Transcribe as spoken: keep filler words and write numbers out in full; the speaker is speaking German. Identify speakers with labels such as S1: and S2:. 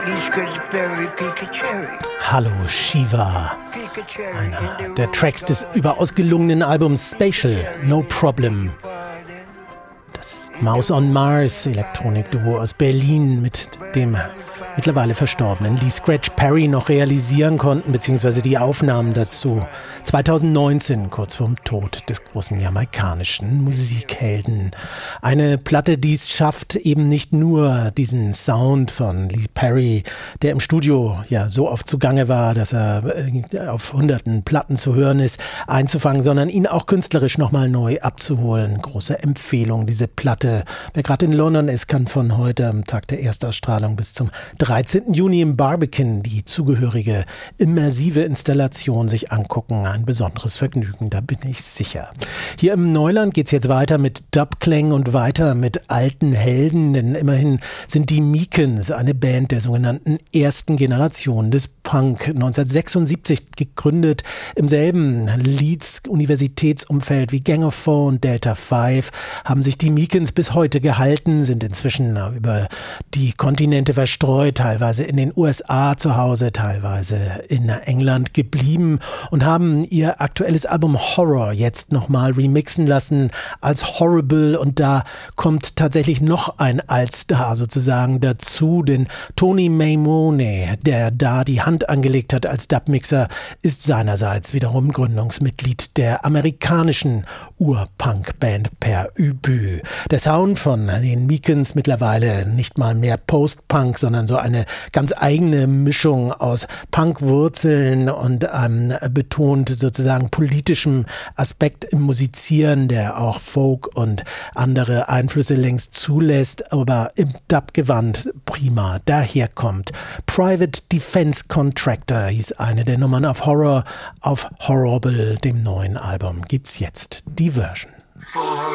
S1: Hallo Shiva, einer der Tracks des überaus gelungenen Albums Spatial, No Problem. Das ist Mouse on Mars, Elektronikduo aus Berlin, mit dem mittlerweile verstorbenen Lee Scratch Perry noch realisieren konnten, beziehungsweise die Aufnahmen dazu zweitausendneunzehn, kurz vorm Tod des großen jamaikanischen Musikhelden. Eine Platte, die es schafft, eben nicht nur diesen Sound von Lee Perry, der im Studio ja so oft zugange war, dass er auf hunderten Platten zu hören ist, einzufangen, sondern ihn auch künstlerisch nochmal neu abzuholen. Große Empfehlung, diese Platte. Wer gerade in London ist, kann von heute am Tag der Erstausstrahlung bis zum dreizehnten Juni im Barbican die zugehörige immersive Installation sich angucken. Ein besonderes Vergnügen, da bin ich sicher. Hier im Neuland geht es jetzt weiter mit Dubklängen und weiter mit alten Helden, denn immerhin sind die Meekens eine Band der sogenannten ersten Generation des Punk. neunzehnhundertsechsundsiebzig gegründet, im selben Leeds-Universitätsumfeld wie Gang of Four und Delta Five, haben sich die Meekens bis heute gehalten, sind inzwischen über die Kontinente verstreut, teilweise in den U S A zu Hause, teilweise in England geblieben und haben ihr aktuelles Album Horror jetzt nochmal remixen lassen als Horrible, und da kommt tatsächlich noch ein Altstar sozusagen dazu, denn Tony Maimone, der da die Hand angelegt hat als Dubmixer, ist seinerseits wiederum Gründungsmitglied der amerikanischen Ur-Punk-Band Per Ubu. Der Sound von den Meekens mittlerweile nicht mal mehr Post-Punk, sondern so eine ganz eigene Mischung aus Punkwurzeln und einem betont sozusagen politischem Aspekt im Musizieren, der auch Folk und andere Einflüsse längst zulässt, aber im Dub-Gewand prima daherkommt. Private Defense Contractor hieß eine der Nummern auf Horror. Auf Horrible, dem neuen Album, gibt's jetzt die Version.